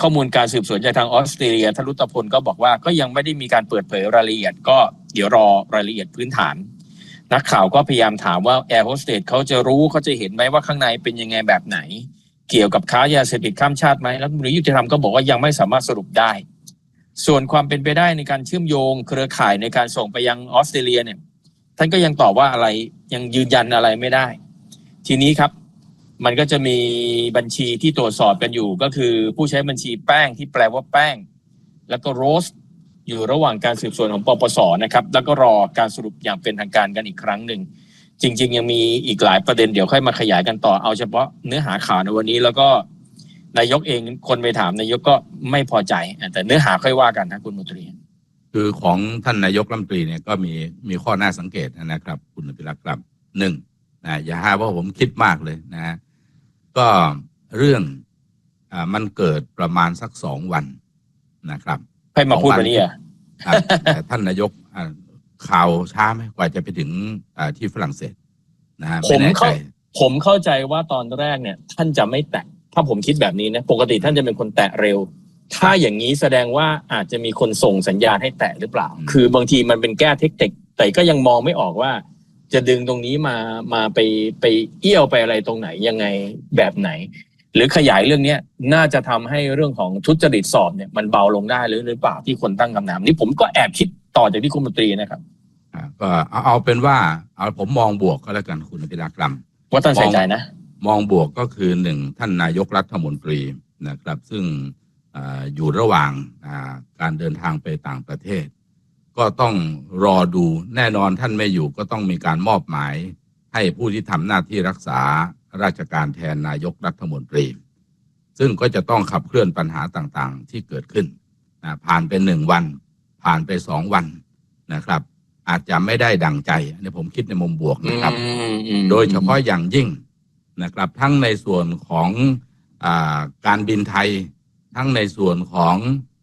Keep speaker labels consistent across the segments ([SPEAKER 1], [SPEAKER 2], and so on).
[SPEAKER 1] ข้อมูลการสืบสวนจากทางออสเตรเลียท่านรุตพลก็บอกว่าก็ยังไม่ได้มีการเปิดเผยรายละเอียดก็เดี๋ยวรอรายละเอียดพื้นฐานนักข่าวก็พยายามถามว่าแอร์โฮสเตสเขาจะรู้เขาจะเห็นไหมว่าข้างในเป็นยังไงแบบไหนเกี่ยวกับค้ายาเสพติดข้ามชาติไหมรัฐมนตรียุติธรรมก็บอกว่ายังไม่สามารถสรุปได้ส่วนความเป็นไปได้ในการเชื่อมโยงเครือข่ายในการส่งไปยังออสเตรเลียเนี่ยท่านก็ยังตอบว่าอะไรยังยืนยันอะไรไม่ได้ทีนี้ครับมันก็จะมีบัญชีที่ตรวจสอบกันอยู่ก็คือผู้ใช้บัญชีแป้งที่แปลว่าแป้งแล้วก็โรสอยู่ระหว่างการสืบสวนของปปส.นะครับแล้วก็รอการสรุปอย่างเป็นทางการกันอีกครั้งหนึ่งจริงๆยังมีอีกหลายประเด็นเดี๋ยวค่อยมาขยายกันต่อเอาเฉพาะเนื้อหาข่าวในวันนี้แล้วก็นายกเองคนไปถามนายกก็ไม่พอใจแต่เนื้อหาค่อยว่ากันนะคุณมนตรี
[SPEAKER 2] คือของท่านนายกรัฐมนตรีเนี่ยก็มีข้อน่าสังเกตนะครับคุณอภิรักษ์ครับหนึ่งนะอย่าหาว่าผมคิดมากเลยนะก็เรื่องมันเกิดประมาณสัก2 วันนะครับ
[SPEAKER 1] ให้มาพูดวันนี้
[SPEAKER 2] แต่ท่านนายกข่าวช้าไหมกว่าจะไปถึงที่ฝรั่งเศสนะฮะ
[SPEAKER 1] ผมเข้าใจว่าตอนแรกเนี่ยท่านจะไม่แตะถ้าผมคิดแบบนี้นะปกติท่านจะเป็นคนแตะเร็วถ้าอย่างนี้แสดงว่าอาจจะมีคนส่งสัญญาณให้แตะหรือเปล่าคือบางทีมันเป็นแก้เทคนิคแต่ก็ยังมองไม่ออกว่าจะดึงตรงนี้มาไปเอี้ยวไปอะไรตรงไหนยังไงแบบไหนหรือขยายเรื่องนี้น่าจะทำให้เรื่องของทุจริตสอบเนี่ยมันเบาลงได้หรือเปล่าที่คนตั้งคำถามนี้ผมก็แอบคิดต่อจากที่คุณมนตรีนะครับ
[SPEAKER 2] ก็เอาเป็นว่าผมมองบวกก็แล้วกันคุณอภิรักษ์
[SPEAKER 1] ว่าท่านใส่ใจนะ
[SPEAKER 2] มองบวกก็คือ1ท่านนายกรัฐมนตรีนะครับซึ่งอยู่ระหว่างการเดินทางไปต่างประเทศก็ต้องรอดูแน่นอนท่านไม่อยู่ก็ต้องมีการมอบหมายให้ผู้ที่ทำหน้าที่รักษาราชการแทนนายกรัฐมนตรีซึ่งก็จะต้องขับเคลื่อนปัญหาต่างๆที่เกิดขึ้นผ่านไป1 วันผ่านไป2 วันนะครับอาจจะไม่ได้ดังใจอันนี้ผมคิดในมุมบวกนะครับโดยเฉพาะอย่างยิ่งนะครับทั้งในส่วนของการบินไทยทั้งในส่วนของ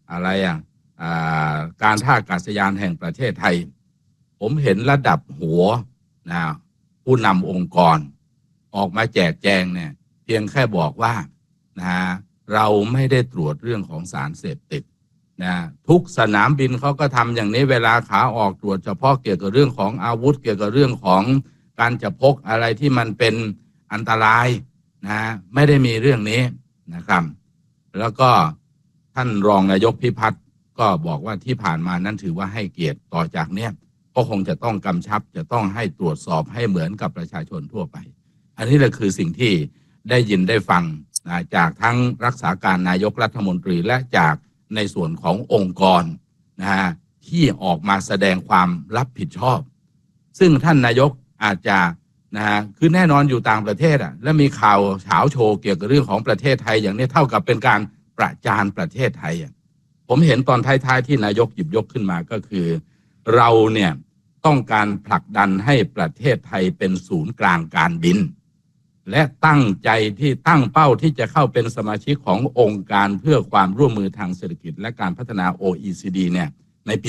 [SPEAKER 2] การท่าอากาศยานแห่งประเทศไทยผมเห็นระดับหัวผู้นำองค์กรออกมาแจกแจงเนี่ยเพียงแค่บอกว่าเราไม่ได้ตรวจเรื่องของสารเสพติดทุกสนามบินเขาก็ทำอย่างนี้เวลาขาออกตรวจเฉพาะเกี่ยวกับเรื่องของอาวุธเกี่ยวกับเรื่องของการจะพกอะไรที่มันเป็นอันตรายไม่ได้มีเรื่องนี้นะครับแล้วก็ท่านรองนายกพิพัฒน์ก็บอกว่าที่ผ่านมานั้นถือว่าให้เกียรติต่อจากเนี้ยก็คงจะต้องกำชับจะต้องให้ตรวจสอบให้เหมือนกับประชาชนทั่วไปอันนี้แหละคือสิ่งที่ได้ยินได้ฟังจากทั้งรักษาการนายกรัฐมนตรีและจากในส่วนขององค์กรที่ออกมาแสดงความรับผิดชอบซึ่งท่านนายกอาจจะคือแน่นอนอยู่ต่างประเทศและมีข่าวเฉาโชว์เกี่ยวกับเรื่องของประเทศไทยอย่างนี้เท่ากับเป็นการประจานประเทศไทยผมเห็นตอนท้ายๆที่นายกหยิบยกขึ้นมาก็คือเราเนี่ยต้องการผลักดันให้ประเทศไทยเป็นศูนย์กลางการบินและตั้งใจที่ตั้งเป้าที่จะเข้าเป็นสมาชิกขององค์การเพื่อความร่วมมือทางเศรษฐกิจและการพัฒนา OECD เนี่ยในปี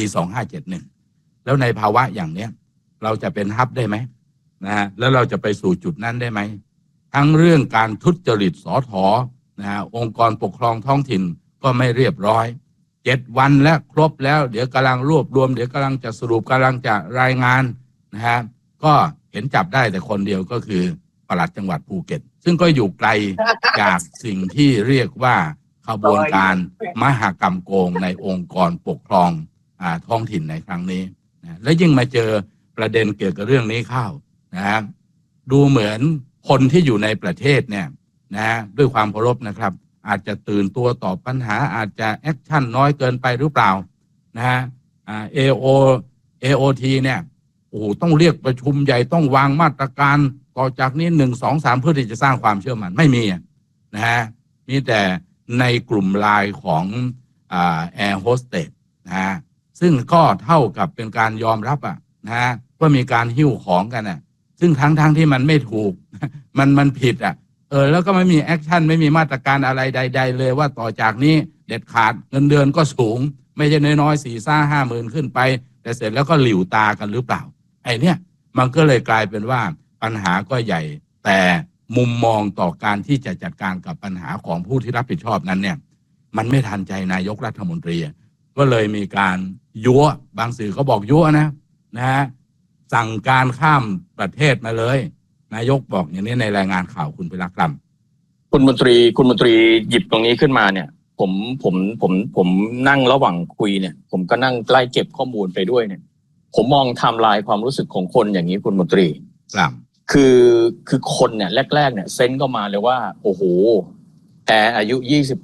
[SPEAKER 2] 2571แล้วในภาวะอย่างนี้เราจะเป็นฮับได้ไหมแล้วเราจะไปสู่จุดนั้นได้ไหมทั้งเรื่องการทุจริตสถองค์กรปกครองท้องถิ่นก็ไม่เรียบร้อย7 วันและครบแล้วเดี๋ยวกำลังรวบรวมเดี๋ยวกำลังจะสรุปกำลังจะรายงานก็เห็นจับได้แต่คนเดียวก็คือปลัดจังหวัดภูเก็ตซึ่งก็อยู่ไกลจากสิ่งที่เรียกว่าขบวนการมหกรรมโกงในองค์กรปกครองท้องถิ่นในครั้งนี้และยิ่งมาเจอประเด็นเกี่ยวกับเรื่องนี้เข้าดูเหมือนคนที่อยู่ในประเทศเนี่ยด้วยความเคารพนะครับอาจจะตื่นตัวตอบปัญหาอาจจะแอคชั่นน้อยเกินไปหรือเปล่าAOT เนี่ยต้องเรียกประชุมใหญ่ต้องวางมาตรการต่อจากนี้1 2 3เพื่อที่จะสร้างความเชื่อมั่นไม่มีมีแต่ในกลุ่มไลน์ของแอร์โฮสเตสซึ่งก็เท่ากับเป็นการยอมรับว่ามีการหิ้วของกันซึ่งทั้งที่มันไม่ถูกมันผิดแล้วก็ไม่มีแอคชั่นไม่มีมาตรการอะไรใดๆเลยว่าต่อจากนี้เด็ดขาดเงินเดือนก็สูงไม่ใช่น้อยๆ4-5 หมื่นขึ้นไปแต่เสร็จแล้วก็หลิวตากันหรือเปล่าไอ้เนี่ยมันก็เลยกลายเป็นว่าปัญหาก็ใหญ่แต่มุมมองต่อการที่จะจัดการกับปัญหาของผู้ที่รับผิดชอบนั้นเนี่ยมันไม่ทันใจนายกรัฐมนตรีก็เลยมีการยั่วบางสื่อเขาบอกยั่วนะฮะสั่งการข้ามประเทศมาเลยนายกบอกอย่างนี้ในรายงานข่าวคุณพิรักษ์ครับ
[SPEAKER 1] คุณมนตรีหยิบตรงนี้ขึ้นมาเนี่ยผมนั่งระหว่างคุยเนี่ยผมก็นั่งไล่เก็บข้อมูลไปด้วยเนี่ยผมมองไทม์ไลน์ความรู้สึกของคนอย่างนี้คุณมนตรี
[SPEAKER 2] ครับ
[SPEAKER 1] คือคนเนี่ยแรกๆเนี่ยเซนส์ก็มาเลยว่าโอ้โหแอร์อายุ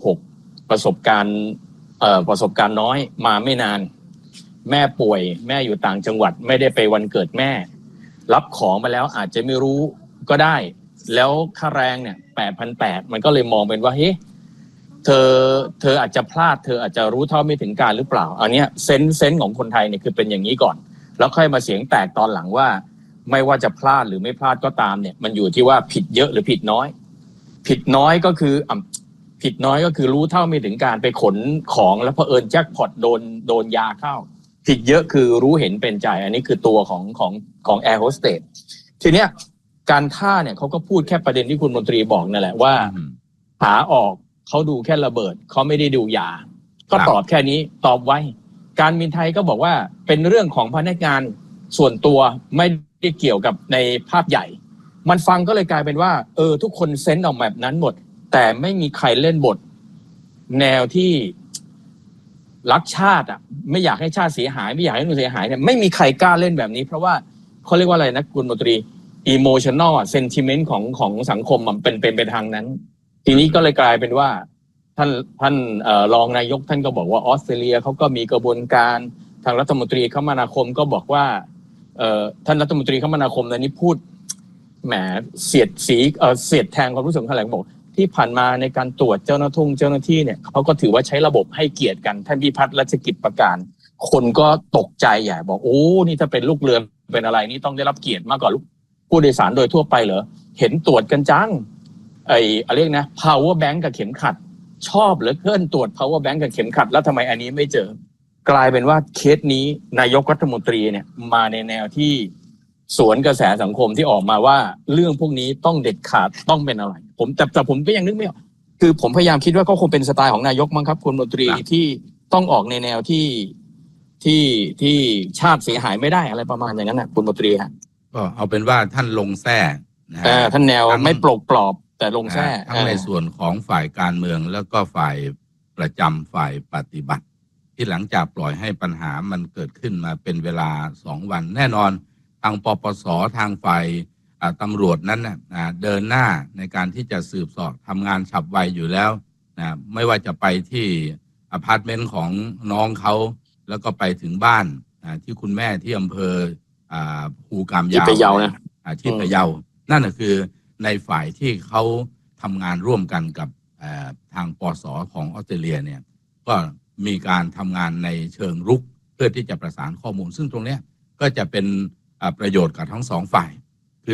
[SPEAKER 1] 26ประสบการณ์น้อยมาไม่นานแม่ป่วยแม่อยู่ต่างจังหวัดไม่ได้ไปวันเกิดแม่รับของมาแล้วอาจจะไม่รู้ก็ได้แล้วค่าแรงเนี่ย 8,800 มันก็เลยมองเป็นว่าเฮ้ยเธออาจจะพลาดเธออาจจะรู้เท่าไม่ถึงการหรือเปล่าอันเนี้ยเซนส์ของคนไทยเนี่ยคือเป็นอย่างนี้ก่อนแล้วค่อยมาเสียงแตกตอนหลังว่าไม่ว่าจะพลาดหรือไม่พลาดก็ตามเนี่ยมันอยู่ที่ว่าผิดเยอะหรือผิดน้อยผิดน้อยก็คือรู้เท่าไม่ถึงการไปขนของแล้วเผอิญแจ็คพอตโดนยาเข้าผิดเยอะคือรู้เห็นเป็นใจอันนี้คือตัวของแอร์โฮสเตสทีเนี้ยการท่าเนี่ยเขาก็พูดแค่ประเด็นที่คุณมนตรีบอกนั่นแหละว่าหาออกเขาดูแค่ระเบิดเขาไม่ได้ดูยาก็ตอบแค่นี้ตอบไว้การบินไทยก็บอกว่าเป็นเรื่องของพนักงานส่วนตัวไม่ได้เกี่ยวกับในภาพใหญ่มันฟังก็เลยกลายเป็นว่าทุกคนเซนส์ออกแบบนั้นหมดแต่ไม่มีใครเล่นบทแนวที่รักชาติอ่ะไม่อยากให้ชาติเสียหายไม่อยากให้คนเสียหายเนี่ยไม่มีใครกล้าเล่นแบบนี้เพราะว่าเขาเรียกว่าอะไรนะคุณมนตรี emotional sentiment ของสังคมมันเป็นไปทางนั้นทีนี้ก็เลยกลายเป็นว่าท่านรองนายกท่านก็บอกว่าออสเตรเลียเขาก็มีกระบวนการทางรัฐมนตรีคมนาคมก็บอกว่าท่านรัฐมนตรีคมนาคมนี้พูดแหมเสียดแทงความรู้สึกของแถลงบอกที่ผ่านมาในการตรวจเจ้าหน้าที่เนี่ยเขาก็ถือว่าใช้ระบบให้เกียรติกันท่านพิพัฒน์รัชกิจประการคนก็ตกใจใหญ่บอกโอ้นี่ถ้าเป็นลูกเรือเป็นอะไรนี่ต้องได้รับเกียรติมากกว่าผู้โดยสารโดยทั่วไปเหรอเห็นตรวจกันจังอะไรเรียกนะ power bank กับเข็มขัดชอบเหลือเกินตรวจ power bank กับเข็มขัดแล้วทำไมอันนี้ไม่เจอกลายเป็นว่าเคสนี้นายกรัฐมนตรีเนี่ยมาในแนวที่สวนกระแสสังคมที่ออกมาว่าเรื่องพวกนี้ต้องเด็ดขาดต้องเป็นอะไรแต่ผมก็ยังนึกไม่ออกคือผมพยายามคิดว่าก็คงเป็นสไตล์ของนายกมั้งครับคุณมนตรีที่ต้องออกในแนวที่ชาติเสียหายไม่ได้อะไรประมาณอย่างนั้นนะคุณมนตรีฮะ
[SPEAKER 2] ก็เอาเป็นว่าท่านลงแท้นะ
[SPEAKER 1] ท่านแนวไม่ปลกปลอบแต่ลงแท้
[SPEAKER 2] ทั้งในส่วนของฝ่ายการเมืองแล้วก็ฝ่ายประจำฝ่ายปฏิบัติที่หลังจากปล่อยให้ปัญหามันเกิดขึ้นมาเป็นเวลา2 วันแน่นอนทางปปสทางฝ่ายตำรวจนั้นเดินหน้าในการที่จะสืบสอบทำงานฉับไวอยู่แล้วนะไม่ว่าจะไปที่อพาร์ตเมนต์ของน้องเขาแล้วก็ไปถึงบ้านที่คุณแม่ที่อำเภอภูกามยาว
[SPEAKER 1] ที่พะเยานะ
[SPEAKER 2] ที่พะเยานั่นก็คือในฝ่ายที่เขาทำงานร่วมกันกับทางปสของออสเตรเลียเนี่ยก็มีการทำงานในเชิงรุกเพื่อที่จะประสานข้อมูลซึ่งตรงนี้ก็จะเป็นประโยชน์กับทั้ง2 ฝ่ายคือ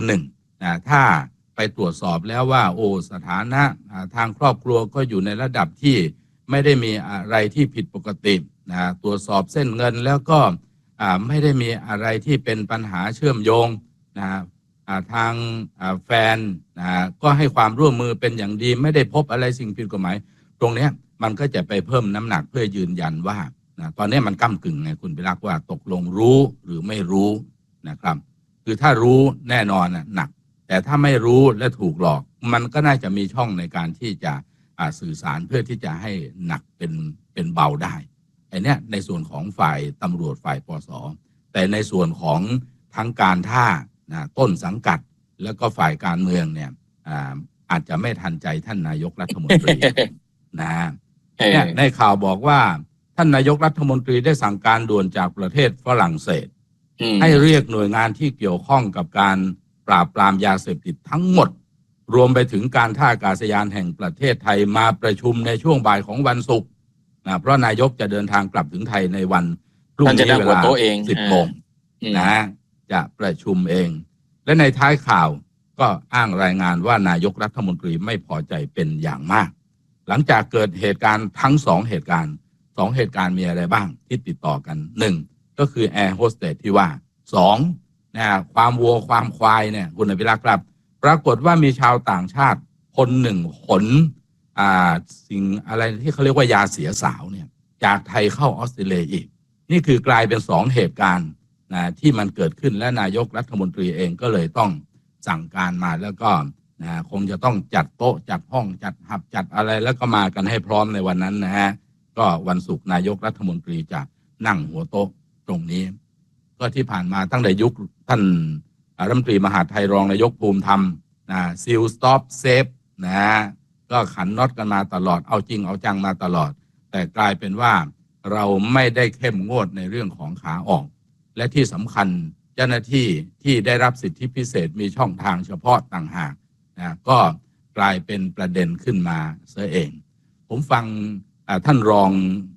[SPEAKER 2] 1ถ้าไปตรวจสอบแล้วว่าสถานะทางครอบครัวก็อยู่ในระดับที่ไม่ได้มีอะไรที่ผิดปกติตรวจสอบเส้นเงินแล้วก็ไม่ได้มีอะไรที่เป็นปัญหาเชื่อมโยงทางแฟนก็ให้ความร่วมมือเป็นอย่างดีไม่ได้พบอะไรสิ่งผิดกฎหมายตรงนี้มันก็จะไปเพิ่มน้ำหนักเพื่อยืนยันว่าตอนนี้มันก้ำกึ่งไงคุณพิรักษ์ว่าตกลงรู้หรือไม่รู้นะครับคือถ้ารู้แน่นอนหนักแต่ถ้าไม่รู้และถูกหลอกมันก็น่าจะมีช่องในการที่จะสื่อสารเพื่อที่จะให้หนักเป็นเบาได้ไอ้นี่ในส่วนของฝ่ายตำรวจฝ่ายปสแต่ในส่วนของทั้งการท่าต้นสังกัดแล้วก็ฝ่ายการเมืองเนี่ยอาจจะไม่ทันใจท่านนายกรัฐมนตรีเนี่ยในข่าวบอกว่าท่านนายกรัฐมนตรีได้สั่งการด่วนจากประเทศฝรั่งเศสให้เรียกหน่วยงานที่เกี่ยวข้องกับการปราบปรามยาเสพติดทั้งหมดรวมไปถึงการท่าอากาศยานแห่งประเทศไทยมาประชุมในช่วงบ่ายของวันศุกร์เพราะนายกจะเดินทางกลับถึงไทยในวันพรุ่งนี้เวลา 10 โมงจะประชุมเองและในท้ายข่าวก็อ้างรายงานว่านายกรัฐมนตรีไม่พอใจเป็นอย่างมากหลังจากเกิดเหตุการณ์ทั้ง2 เหตุการณ์2 เหตุการณ์มีอะไรบ้างที่ติดต่อกัน1ก็คือแอร์โฮสเตสที่ว่า2ความวัวความควายเนี่ยคุณอภิรักษ์ครับปรากฏว่ามีชาวต่างชาติคน1ขนสิ่งอะไรที่เขาเรียกว่ายาเสียสาวเนี่ยจากไทยเข้าออสเตรเลียอีกนี่คือกลายเป็น2เหตุการณ์นะที่มันเกิดขึ้นและนายกรัฐมนตรีเองก็เลยต้องสั่งการมาแล้วก็คงจะต้องจัดโต๊ะจัดห้องจัดหับจัดอะไรแล้วก็มากันให้พร้อมในวันนั้นนะฮะก็วันศุกร์นายกรัฐมนตรีจะนั่งหัวโต๊ะตรงนี้ก็ที่ผ่านมาตั้งแต่ยุคท่านรัฐมนตรีมหาดไทยรองนายกภูมิธรรมซีลสต็อปเซฟนะก็ขันน็อตกันมาตลอดเอาจริงเอาจังมาตลอดแต่กลายเป็นว่าเราไม่ได้เข้มงวดในเรื่องของขาออกและที่สำคัญเจ้าหน้าที่ที่ได้รับสิทธิพิเศษมีช่องทางเฉพาะต่างหากก็กลายเป็นประเด็นขึ้นมาเสียเองผมฟังท่านรอง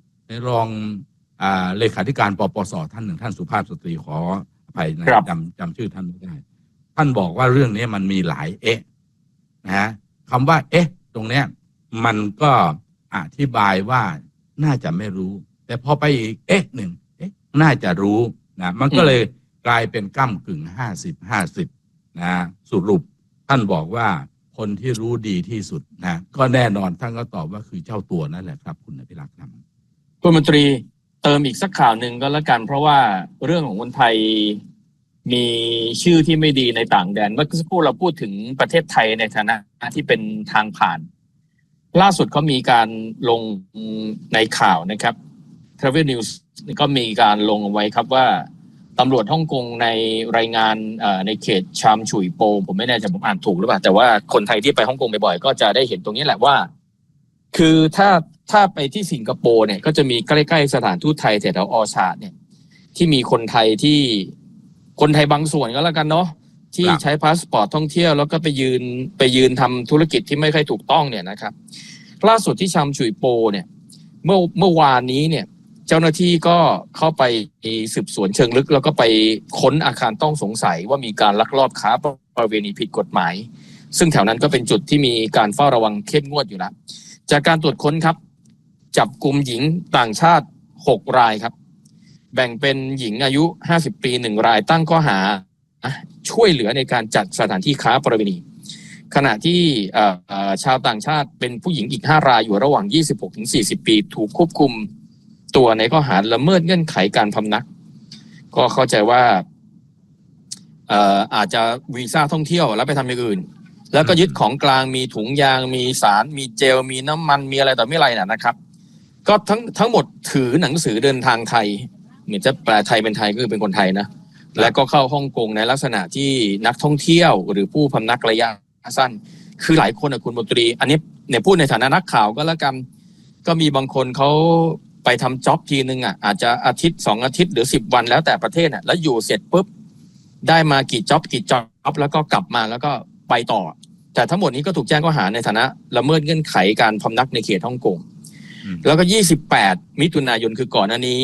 [SPEAKER 2] เลขาธิการปปส.ท่านหนึ่งท่านสุภาพสตรีขออภัยนะจำชื่อท่านไม่ได้ท่านบอกว่าเรื่องนี้มันมีหลายนะคำว่าตรงเนี้ยมันก็อธิบายว่าน่าจะไม่รู้แต่พอไปอีกหนึ่งน่าจะรู้นะมันก็เลยกลายเป็นก้ำกึ่ง50-50นะสรุปท่านบอกว่าคนที่รู้ดีที่สุดนะก็แน่นอนท่านก็ตอบว่าคือเจ้าตัวนั่นแหละครับคุณอภิรักษ์ครับ
[SPEAKER 1] คุณมนตรีเติมอีกสักข่าวหนึ่งก็แล้วกันเพราะว่าเรื่องของคนไทยมีชื่อที่ไม่ดีในต่างแดนเมื่อสักครู่เราพูดถึงประเทศไทยในฐานะที่เป็นทางผ่านล่าสุดเขามีการลงในข่าวนะครับ Travel News ก็มีการลงเอาไว้ครับว่าตำรวจฮ่องกงในรายงานในเขตชามฉุยโปผมไม่แน่ใจผมอ่านถูกหรือเปล่าแต่ว่าคนไทยที่ไปฮ่องกงบ่อยๆก็จะได้เห็นตรงนี้แหละว่าคือถ้าไปที่สิงคโปร์เนี่ยก็จะมีใกล้ๆสถานทูตไทยแถวออชาร์ดเนี่ยที่มีคนไทยบางส่วนก็แล้วกันเนาะที่ใช้พาสปอร์ตท่องเที่ยวแล้วก็ไปยืนทำธุรกิจที่ไม่ค่อยถูกต้องเนี่ยนะครับล่าสุดที่ชามฉุยโปเนี่ยเมื่อวานนี้เนี่ยเจ้าหน้าที่ก็เข้าไปสืบสวนเชิงลึกแล้วก็ไปค้นอาคารต้องสงสัยว่ามีการลักลอบค้าประเวณีผิดกฎหมายซึ่งแถวนั้นก็เป็นจุดที่มีการเฝ้าระวังเข้มงวดอยู่แล้วจากการตรวจค้นครับจับกลุ่มหญิงต่างชาติ6รายครับแบ่งเป็นหญิงอายุ50ปี1รายตั้งข้อหาช่วยเหลือในการจัดสถานที่ค้าประเวณีขณะที่ชาวต่างชาติเป็นผู้หญิงอีก5รายอยู่ระหว่าง 26-40 ปีถูกควบคุมตัวในข้อหาละเมิดเงื่อนไขการพำนักก็เข้าใจว่าอาจจะวีซ่าท่องเที่ยวแล้วไปทำอย่างอื่นแล้วก็ยึดของกลางมีถุงยางมีสารมีเจลมีน้ำมันมีอะไรต่อไม่อะไรนะครับก็ทั้งหมดถือหนังสือเดินทางไทยเหมือนจะแปลไทยเป็นไทยก็คือเป็นคนไทยนะแล้วก็เข้าฮ่องกงในลักษณะที่นักท่องเที่ยวหรือผู้พำนักระยะสั้นคือหลายคนคุณมนตรีอันนี้เนี่ยพูดในฐานะนักข่าวก็แล้วกันก็มีบางคนเขาไปทำจ็อบทีนึงอาจจะอาทิตย์2อาทิตย์หรือ10วันแล้วแต่ประเทศแล้วอยู่เสร็จปุ๊บได้มากี่จ็อบแล้วก็กลับมาแล้วก็ไปต่อแต่ทั้งหมดนี้ก็ถูกแจ้งข้อหาในฐานะละเมิดเงื่อนไขการพำนักในเขตฮ่องกงแล้วก็28มิถุนายนคือก่อนหน้านี้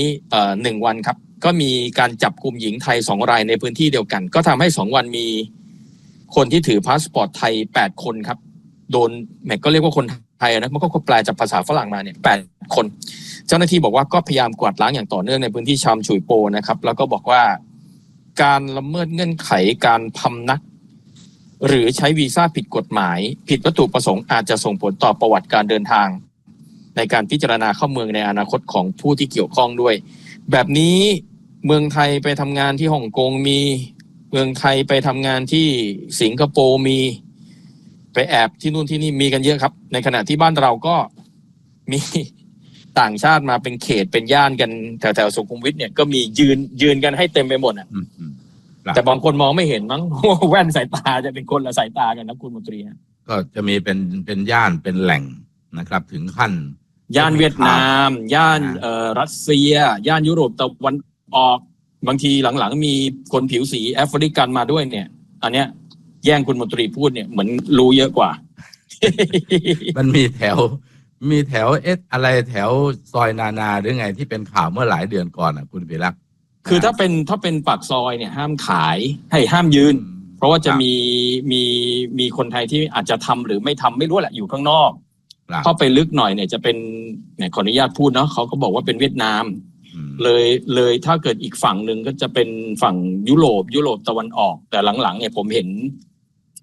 [SPEAKER 1] 1วันครับก็มีการจับกุมหญิงไทย2รายในพื้นที่เดียวกันก็ทำให้2วันมีคนที่ถือพาสปอร์ตไทย8คนครับโดนแม็กก็เรียกว่าคนไทยนะมันก็แปลจากภาษาฝรั่งมาเนี่ย8คนเจ้าหน้าที่บอกว่าก็พยายามกวาดล้างอย่างต่อเนื่องในพื้นที่ชามฉุยโปนะครับแล้วก็บอกว่าการละเมิดเงื่อนไขการพำนักหรือใช้วีซ่าผิดกฎหมายผิดวัตถุประสงค์อาจจะส่งผลต่อประวัติการเดินทางในการพิจารณาเข้าเมืองในอนาคตของผู้ที่เกี่ยวข้องด้วยแบบนี้เมืองไทยไปทำงานที่ฮ่องกงมีเมืองไทยไปทำงานที่สิงคโปร์มีไปแอบที่นู่นที่นี่มีกันเยอะครับในขณะที่บ้านเราก็มีต่างชาติมาเป็นเขตเป็นย่านกันแถวสุขุมวิทเนี่ยก็มียืนกันให้เต็มไปหมดแต่บางคนมองไม่เห็นมั้งแว่นสายตาจะเป็นคนละสายตากันนะคุณมนตรี
[SPEAKER 2] ก็จะมีเป็นย่านเป็นแหล่งนะครับถึงขั้น
[SPEAKER 1] ย่านเวียดนามย่านรัสเซียย่านยุโรปตะวันออกบางทีหลังๆมีคนผิวสีแอฟริกันมาด้วยเนี่ยอันเนี้ยแย่งคุณมนตรีพูดเนี่ยเหมือนรู้เยอะกว่า
[SPEAKER 2] มันมีแถวอะไรแถวซอยนาหรือไงที่เป็นข่าวเมื่อหลายเดือนก่อนคุณพิรักษ์
[SPEAKER 1] คือถ้าเป็นปากซอยเนี่ยห้ามขายให้ห้ามยืนเพราะว่าจะมีคนไทยที่อาจจะทำหรือไม่ทำไม่รู้แหละอยู่ข้างนอกเข้าไปลึกหน่อยเนี่ยจะเป็นเนี่ยขออนุญาตพูดเนาะเขาก็บอกว่าเป็นเวียดนามเลยถ้าเกิดอีกฝั่งหนึ่งก็จะเป็นฝั่งยุโรปตะวันออกแต่หลังๆเนี่ยผมเห็น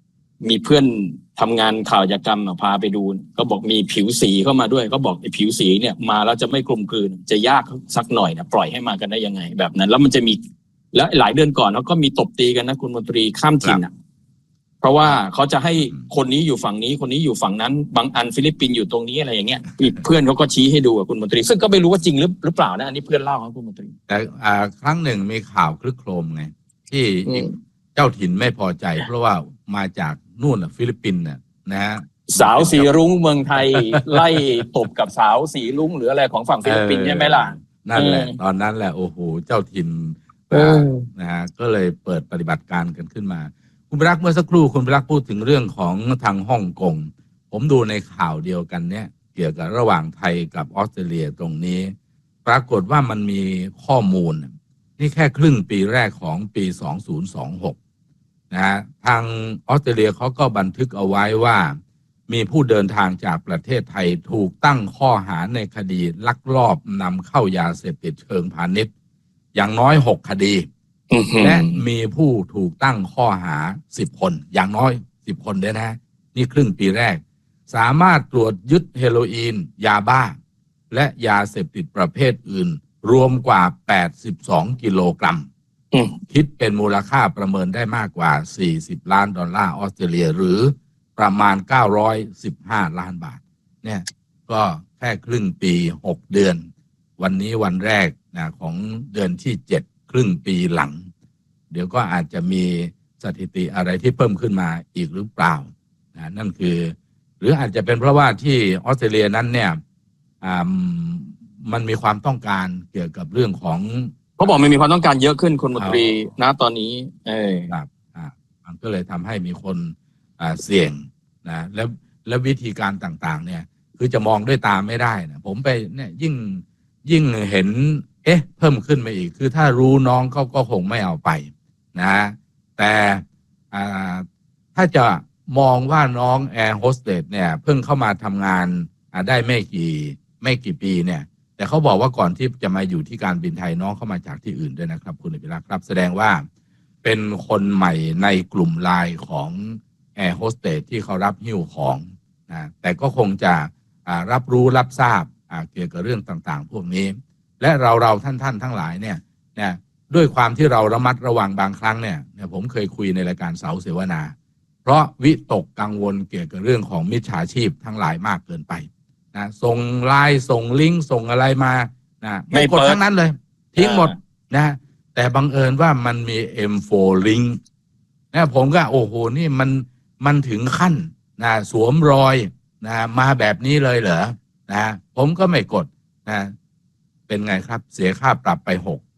[SPEAKER 1] มีเพื่อนทำงานข่าวอาชญากรรมพาไปดูก็บอกมีผิวสีเข้ามาด้วยก็บอกไอ้ผิวสีเนี่ยมาแล้วจะไม่กลมกลืนจะยากสักหน่อยนะปล่อยให้มากันได้ยังไงแบบนั้นแล้วมันจะมีแล้วหลายเดือนก่อนเขาก็มีตบตีกันนะคุณมนตรีข้ามถิ่นเพราะว่าเขาจะให้คนนี้อยู่ฝั่งนี้คนนี้อยู่ฝั่งนั้นบางอันฟิลิปปินส์อยู่ตรงนี้อะไรอย่างเงี้ยเพื่อนเขาก็ชี้ให้ดูคุณมนตรีซึ่งก็ไม่รู้ว่าจริงหรือเปล่านะอันนี้เพื่อนเล่าครับคุณมนตรี
[SPEAKER 2] แต่ครั้งหนึ่งมีข่าวคลึกโครมไงที่เจ้าถิ่นไม่พอใจเพราะว่ามาจากนู่นฟิลิปปินส์นะฮะ
[SPEAKER 1] สาวสีรุ้งเมืองไทยไล่ตบกับสาวสีรุ้งหรืออะไรของฝั่งฟิลิปปินส์ใช่ไหมล่ะ
[SPEAKER 2] นั่นแหละตอนนั้นแหละโอ้โหเจ้าถิ่นนะฮะก็เลยเปิดปฏิบัติการกันขึ้นมาคุณพิรักษ์เมื่อสักครู่คุณพิรักษ์พูดถึงเรื่องของทางฮ่องกงผมดูในข่าวเดียวกันเนี่ยเกี่ยวกับระหว่างไทยกับออสเตรเลียตรงนี้ปรากฏว่ามันมีข้อมูลนี่แค่ครึ่งปีแรกของปี2026นะฮะทางออสเตรเลียเขาก็บันทึกเอาไว้ว่ามีผู้เดินทางจากประเทศไทยถูกตั้งข้อหาในคดีลักลอบนำเข้ายาเสพติดเชิงพาณิชย์อย่างน้อย6 คดีและมีผู้ถูกตั้งข้อหา10 คนอย่างน้อย10 คนด้วยนะนี่ครึ่งปีแรกสามารถตรวจยึดเฮโรอีนยาบ้าและยาเสพติดประเภทอื่นรวมกว่า82 กิโลกรัมคิดเป็นมูลค่าประเมินได้มากกว่า$40 ล้านออสเตรเลียหรือประมาณ915 ล้านบาทเนี่ยก็แค่ครึ่งปี6 เดือนวันนี้วันแรกนะของเดือนที่7ครึ่งปีหลังเดี๋ยวก็อาจจะมีสถิติอะไรที่เพิ่มขึ้นมาอีกหรือเปล่านะนั่นคือหรืออาจจะเป็นเพราะว่าที่ออสเตรเลียนั้นเนี่ยมันมีความต้องการเกี่ยวกับเรื่องของ
[SPEAKER 1] เขาบอกมันมีความต้องการเยอะขึ้นคุณมนตรีนะตอนนี้
[SPEAKER 2] ครับมันก็เลยทำให้มีคนเสี่ยงนะแล้ววิธีการต่างๆเนี่ยคือจะมองด้วยตาไม่ได้นะผมไปเนี่ยยิ่งเห็นเพิ่มขึ้นมาอีกคือถ้ารู้น้องเขาก็คงไม่เอาไปนะแต่ถ้าจะมองว่าน้องแอร์โฮสเตสเนี่ยเพิ่งเข้ามาทำงานได้ไม่กี่ปีเนี่ยแต่เขาบอกว่าก่อนที่จะมาอยู่ที่การบินไทยน้องเข้ามาจากที่อื่นด้วยนะครับคุณอภิรักษ์ครับแสดงว่าเป็นคนใหม่ในกลุ่มไลน์ของแอร์โฮสเตสที่เขารับหิ้วของนะแต่ก็คงจะรับรู้รับทราบเกี่ยวกับเรื่องต่างๆพวกนี้และเราท่านทั้งหลายเนี่ยด้วยความที่เราระมัดระวังบางครั้งเนี่ยผมเคยคุยในรายการเสาเสวนาเพราะวิตกกังวลเกี่ยวกับเรื่องของมิจฉาชีพทั้งหลายมากเกินไปนะส่งไลน์ส่งลิงก์ส่งอะไรมานะไม่กดทั้งนั้นเลยทิ้งหมดนะแต่บังเอิญว่ามันมี M4 ลิงก์นะผมก็โอ้โหนี่มันถึงขั้นนะสวมรอยนะมาแบบนี้เลยเหรอนะผมก็ไม่กดนะเป็นไงครับเสียค่าปรับไป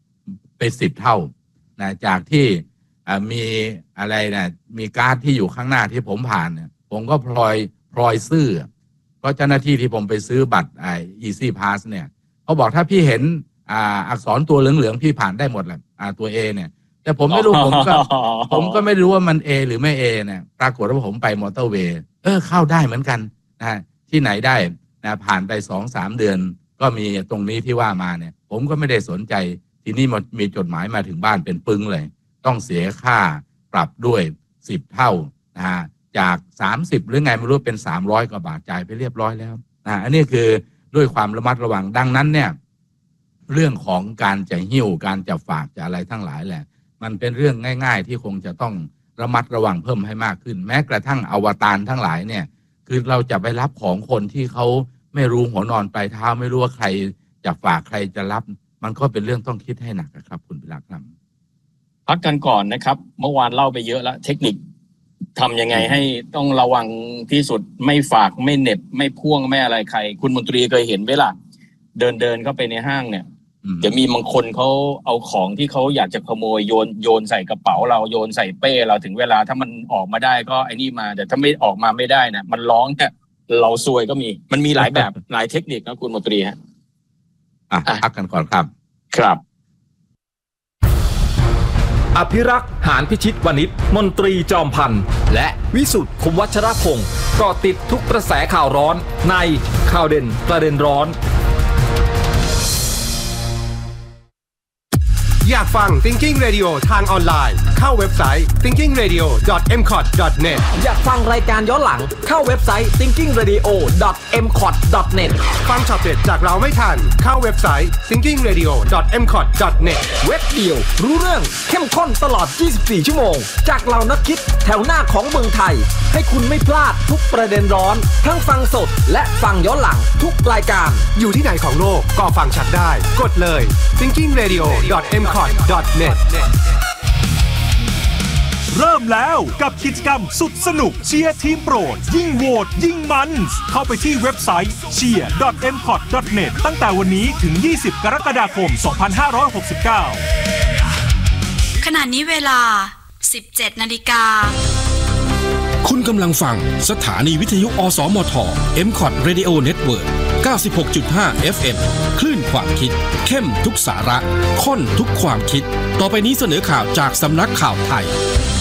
[SPEAKER 2] 10 เท่านะจากที่มีอะไรนะมีการ์ดที่อยู่ข้างหน้าที่ผมผ่านเนี่ยผมก็พลอยซื้อเพราะเจ้าหน้าที่ที่ผมไปซื้อบัตรEasy Pass เนี่ยเขาบอกถ้าพี่เห็นอักษรตัวเหลืองๆพี่ผ่านได้หมดแหละตัว A เนี่ยแต่ผมไม่รู้ ผมก็ไม่รู้ว่ามัน A หรือไม่ A เนี่ยปรากฏว่าผมไปมอเตอร์เวย์เข้าได้เหมือนกันนะที่ไหนได้นะผ่านไป 2-3 เดือนก็มีตรงนี้ที่ว่ามาเนี่ยผมก็ไม่ได้สนใจทีนี้มีจดหมายมาถึงบ้านเป็นปึ้งเลยต้องเสียค่าปรับด้วย10 เท่านะฮะจาก30หรือไงไม่รู้เป็น300 กว่าบาทจ่ายไปเรียบร้อยแล้วอันนี้คือด้วยความระมัดระวังดังนั้นเนี่ยเรื่องของการจะหิ้วการจะฝากจะอะไรทั้งหลายแหละมันเป็นเรื่องง่ายๆที่คงจะต้องระมัดระวังเพิ่มให้มากขึ้นแม้กระทั่งอวตารทั้งหลายเนี่ยคือเราจะไปรับของคนที่เขาไม่รู้หัวนอนปลายเท้าไม่รู้ว่าใครจะฝากใครจะรับมันก็เป็นเรื่องต้องคิดให้หนักครับคุณพิรักษ์ครับ
[SPEAKER 1] พักกันก่อนนะครับเมื่อวานเล่าไปเยอะแล้วเทคนิคทำยังไงให้ต้องระวังที่สุดไม่ฝากไม่เหน็บไม่พ่วงไม่อะไรใครคุณมนตรีเคยเห็นไหมล่ะเดินเข้าไปในห้างเนี่ยจะมีบางคนเขาเอาของที่เขาอยากจะขโมยโยนใส่กระเป๋าเราโยนใส่เป้เราถึงเวลาถ้ามันออกมาได้ก็ไอ้นี่มาแต่ถ้าไม่ออกมาไม่ได้นะมันร้องเนี่ยเราซวยก็มันมีหลายแบบหลายเทคนิคนะคุณมนตรีฮะ
[SPEAKER 2] พักกันก่อนครับ
[SPEAKER 1] ครับ
[SPEAKER 3] อภิรักษ์หานพิชิตวณิชมนตรีจอมพันธ์และวิสุทธิ์คุมวัชรพงศ์เกาะติดทุกกระแสข่าวร้อนในข่าวเด่นประเด็นร้อน
[SPEAKER 4] อยากากฟัง Thinking Radio ทางออนไลน์เข้าเว็บไซต์ thinkingradio.mcot.net
[SPEAKER 3] อยากฟังรายการย้อนหลังเข้าเว็บไซต์ thinkingradio.mcot.net
[SPEAKER 4] ฟังช็อตเด็ดจากเราไม่ทันเข้าเว็บไซต์ thinkingradio.mcot.net
[SPEAKER 3] เว็บเดียวรู้เรื่องเข้มข้นตลอด 24 ชั่วโมงจากเรานักคิดแถวหน้าของเมืองไทยให้คุณไม่พลาดทุกประเด็นร้อนทั้งฟังสดและฟังย้อนหลังทุกรายการ
[SPEAKER 4] อยู่ที่ไหนของโลกก็ฟังชัดได้กดเลย thinkingradio.mcot.net
[SPEAKER 5] เริ่มแล้วกับกิจกรรมสุดสนุกเชียร์ทีมโปรดยิ่งโหวตยิ่งมันเข้าไปที่เว็บไซต์ cheer.mcot.net ตั้งแต่วันนี้ถึง 20 กรกฎาคม 2569
[SPEAKER 6] ขณะนี้เวลา 17 นาฬิกา
[SPEAKER 7] คุณกำลังฟังสถานีวิทยุอสมท MCOT Radio Network 96.5 FM คลื่นความคิดเข้มทุกสาระข้นทุกความคิดต่อไปนี้เสนอข่าวจากสำนักข่าวไทย